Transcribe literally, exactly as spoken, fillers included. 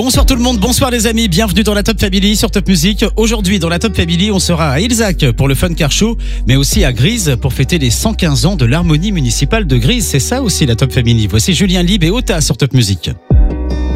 Bonsoir tout le monde, bonsoir les amis, bienvenue dans la Top Family sur Top Music. Aujourd'hui dans la Top Family, on sera à Ilzac pour le Fun Car Show, mais aussi à Grise pour fêter les cent quinze ans de l'harmonie municipale de Grise. C'est ça aussi la Top Family. Voici Julien Lieb et Ota sur Top Music.